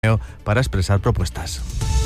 para expresar propuestas.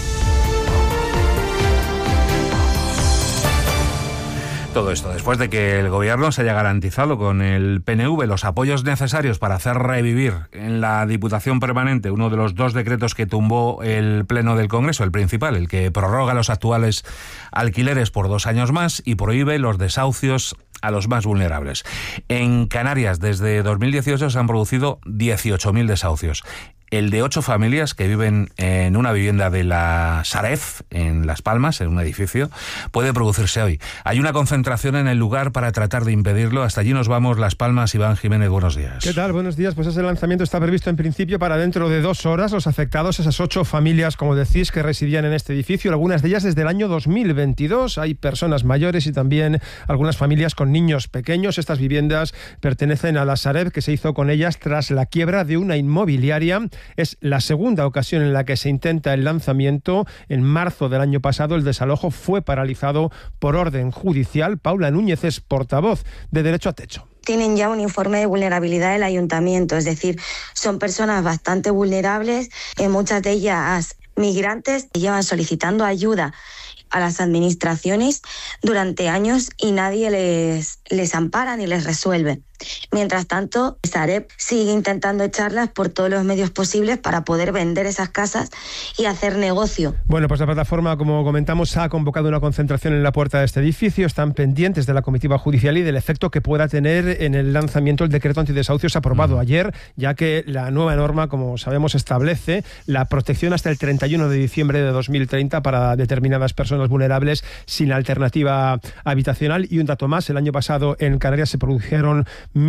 Todo esto después de que el Gobierno se haya garantizado con el PNV los apoyos necesarios para hacer revivir en la Diputación Permanente uno de los dos decretos que tumbó el Pleno del Congreso, el principal, el que prorroga los actuales alquileres por 2 años más y prohíbe los desahucios a los más vulnerables. En Canarias, desde 2018 se han producido 18.000 desahucios. El de 8 familias que viven en una vivienda de la Sareb, en Las Palmas, en un edificio, puede producirse hoy. Hay una concentración en el lugar para tratar de impedirlo. Hasta allí nos vamos, Las Palmas. Iván Jiménez, buenos días. ¿Qué tal? Buenos días. Pues ese lanzamiento está previsto en principio para dentro de 2 horas. Los afectados, esas 8 familias, como decís, que residían en este edificio, algunas de ellas desde el año 2022. Hay personas mayores y también algunas familias con niños pequeños. Estas viviendas pertenecen a la Sareb, que se hizo con ellas tras la quiebra de una inmobiliaria. Es la segunda ocasión en la que se intenta el lanzamiento. En marzo del año pasado el desalojo fue paralizado por orden judicial. Paula Núñez es portavoz de Derecho a Techo. Tienen ya un informe de vulnerabilidad del ayuntamiento, es decir, son personas bastante vulnerables, muchas de ellas migrantes, que llevan solicitando ayuda a las administraciones durante años y nadie les ampara ni les resuelve. Mientras tanto, Sareb sigue intentando echarlas por todos los medios posibles para poder vender esas casas y hacer negocio. Bueno, pues la plataforma, como comentamos, ha convocado una concentración en la puerta de este edificio. Están pendientes de la comitiva judicial y del efecto que pueda tener en el lanzamiento el decreto antidesahucios aprobado ayer, ya que la nueva norma, como sabemos, establece la protección hasta el 31 de diciembre de 2030 para determinadas personas vulnerables sin alternativa habitacional. Y un dato más, el año pasado en Canarias se produjeron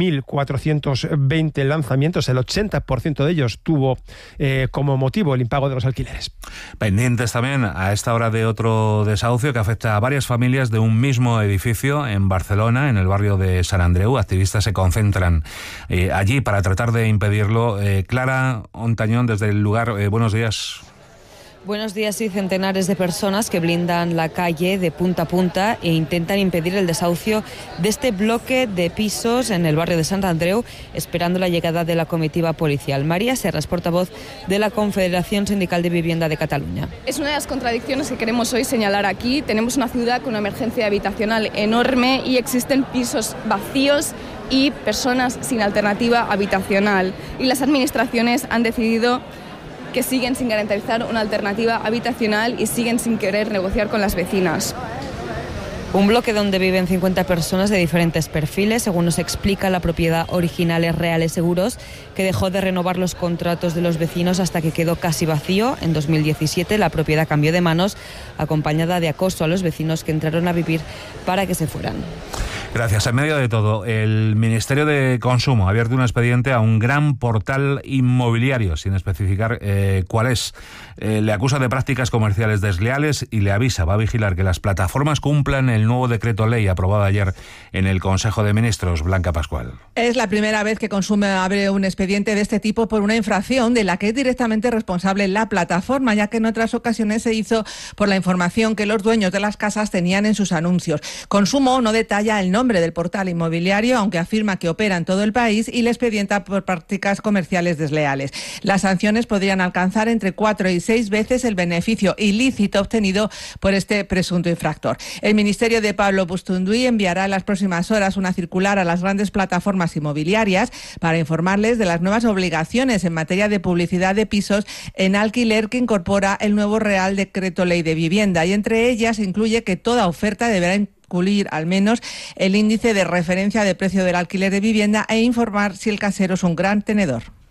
1.420 lanzamientos, el 80% de ellos tuvo como motivo el impago de los alquileres. Pendientes también a esta hora de otro desahucio que afecta a varias familias de un mismo edificio en Barcelona, en el barrio de Sant Andreu. Activistas se concentran allí para tratar de impedirlo. Clara Ontañón, desde el lugar, buenos días. Buenos días. Y centenares de personas que blindan la calle de punta a punta e intentan impedir el desahucio de este bloque de pisos en el barrio de Sant Andreu, esperando la llegada de la comitiva policial. María Serras, portavoz de la Confederación Sindical de Vivienda de Cataluña. Es una de las contradicciones que queremos hoy señalar aquí. Tenemos una ciudad con una emergencia habitacional enorme y existen pisos vacíos y personas sin alternativa habitacional. Y las administraciones han decidido que siguen sin garantizar una alternativa habitacional y siguen sin querer negociar con las vecinas. Un bloque donde viven 50 personas de diferentes perfiles. Según nos explica la propiedad original es Reales Seguros, que dejó de renovar los contratos de los vecinos hasta que quedó casi vacío. En 2017 la propiedad cambió de manos, acompañada de acoso a los vecinos que entraron a vivir para que se fueran. Gracias. En medio de todo, el Ministerio de Consumo ha abierto un expediente a un gran portal inmobiliario, sin especificar cuál es. Le acusa de prácticas comerciales desleales y le avisa, va a vigilar que las plataformas cumplan el nuevo decreto ley aprobado ayer en el Consejo de Ministros. Blanca Pascual. Es la primera vez que Consumo abre un expediente de este tipo por una infracción de la que es directamente responsable la plataforma, ya que en otras ocasiones se hizo por la información que los dueños de las casas tenían en sus anuncios. Consumo no detalla el nombre del portal inmobiliario, aunque afirma que opera en todo el país y le expedienta por prácticas comerciales desleales. Las sanciones podrían alcanzar entre 4 y 6 veces el beneficio ilícito obtenido por este presunto infractor. El Ministerio de Pablo Bustunduy enviará en las próximas horas una circular a las grandes plataformas inmobiliarias para informarles de las nuevas obligaciones en materia de publicidad de pisos en alquiler que incorpora el nuevo Real Decreto Ley de Vivienda, y entre ellas incluye que toda oferta deberá incluir al menos el índice de referencia de precio del alquiler de vivienda e informar si el casero es un gran tenedor.